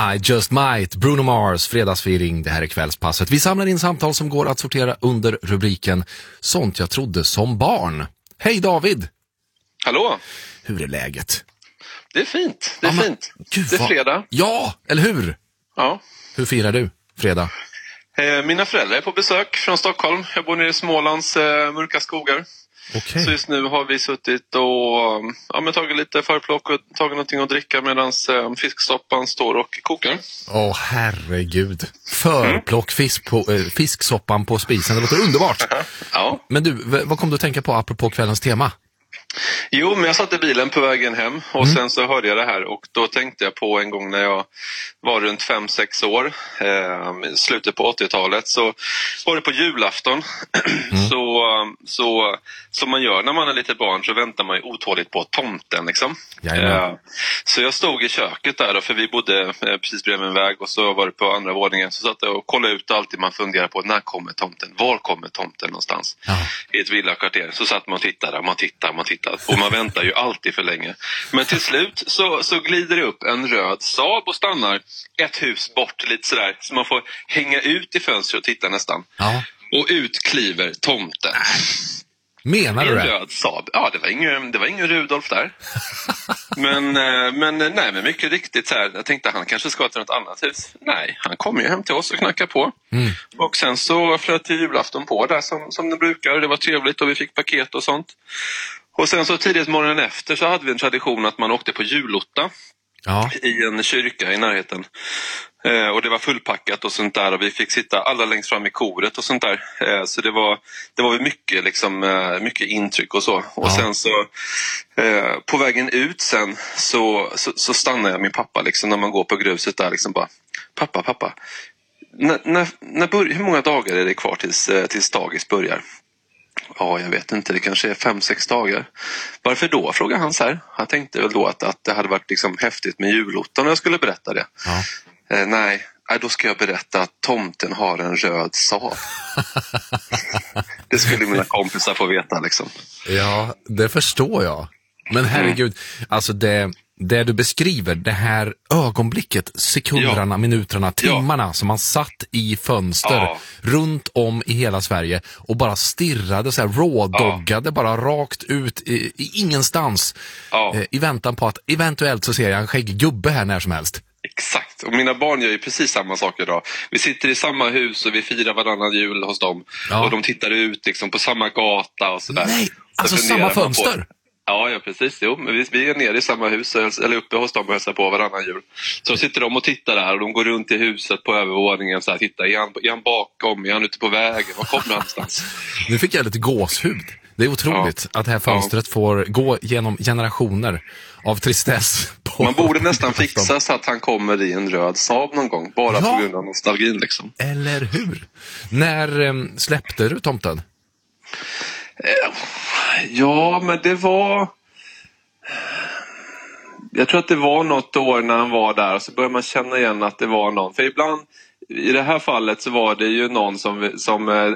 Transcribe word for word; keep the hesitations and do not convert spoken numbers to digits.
I just might, Bruno Mars, fredagsfiring, det här är kvällspasset. Vi samlar in samtal som går att sortera under rubriken Sånt jag trodde som barn. Hej David! Hallå! Hur är läget? Det är fint, det är ja, men, fint. Gud, det är fredag. Vad... Ja, eller hur? Ja. Hur firar du fredag? Eh, mina föräldrar är på besök från Stockholm. Jag bor nere i Smålands eh, mörka skogar. Okay. Så just nu har vi suttit och ja, men tagit lite förplock och tagit någonting att dricka medan eh, fisksoppan står och kokar. Åh oh, herregud. Förplock fisk på, äh, fisksoppan på spisen, det låter underbart. Ja. Men du, vad kom du att tänka på apropå kvällens tema? Jo, men jag satt i bilen på vägen hem och Mm. sen så hörde jag det här och då tänkte jag på en gång när jag var runt fem sex år, eh, slutet på åttiotalet, så var det på julafton. Mm. så, så som man gör när man är lite barn så väntar man ju otåligt på tomten liksom. Eh, så jag stod i köket där då, för vi bodde eh, precis bredvid en väg och så var det på andra våningen, så satt jag och kollade ut och alltid man funderar på när kommer tomten, var kommer tomten någonstans? Ja. I ett villakvarter så satt man och tittade, man tittar, man tittar och man väntar ju alltid för länge. Men till slut så, så glider det upp en röd Saab och stannar ett hus bort lite sådär. Så man får hänga ut i fönstret och titta nästan. Ja. Och ut kliver tomten. Menar du det? En röd Saab. Ja, det var ingen, det var ingen Rudolf där. men, men nej, men mycket riktigt så här. Jag tänkte han kanske ska till något annat hus. Nej, han kom ju hem till oss och knackade på. Mm. Och sen så flöt till julafton på där som, som det brukar. Det var trevligt och vi fick paket och sånt. Och sen så tidigt morgonen efter så hade vi en tradition att man åkte på julotta. Ja. I en kyrka i närheten. Eh, och det var fullpackat och sånt där. Och vi fick sitta alla längst fram i koret och sånt där. Eh, så det var, det var mycket, liksom, eh, mycket intryck och så. Och ja. sen så eh, på vägen ut sen så, så, så stannar jag min pappa liksom, när man går på gruset där. Liksom bara, pappa, pappa. När, när, när bör, hur många dagar är det kvar tills, tills dagis börjar? Ja, jag vet inte. Det kanske är fem, sex dagar. Varför då? Frågar han så här. Han tänkte väl då att, att det hade varit liksom häftigt med julottan när jag skulle berätta det. Ja. Eh, nej, då ska jag berätta att tomten har en röd Saab. Det skulle mina kompisar få veta liksom. Ja, det förstår jag. Men herregud, mm. alltså det... Det du beskriver, det här ögonblicket, sekunderna, ja. minuterna, timmarna ja. som man satt i fönster ja. runt om i hela Sverige och bara stirrade, så här rådoggade, ja. bara rakt ut i, i ingenstans ja. eh, i väntan på att eventuellt så ser jag en skäggig gubbe här när som helst. Exakt, och mina barn gör ju precis samma sak idag. Vi sitter i samma hus och vi firar varannan jul hos dem ja. och de tittar ut liksom på samma gata och sådär. Nej, alltså så samma fönster? Ja, ja, precis. Jo, men vi, vi är nere i samma hus, eller uppe hos dem och hälsar på varannan jul. Så sitter de och tittar där och de går runt i huset på övervåningen så här, tittar, är han, är han bakom, är han ute på vägen, var kommer han någonstans? Nu fick jag lite gåshud. Det är otroligt ja. att det här fönstret ja. får gå genom generationer av tristess. På Man borde nästan fixa så att han kommer i en röd Saab någon gång, bara ja. på grund av nostalgin liksom. Eller hur? När äm, släppte du tomten? Ja, men det var... Jag tror att det var något år när han var där, så började man känna igen att det var någon. För ibland, i det här fallet så var det ju någon som... som